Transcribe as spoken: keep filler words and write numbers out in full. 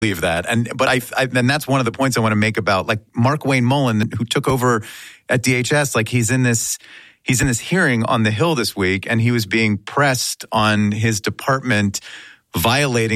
believe that. And but I, I and that's one of the points I want to make about like Mark Wayne Mullen, who took over at D H S. Like he's in this he's in this hearing on the Hill this week, and he was being pressed on his department violating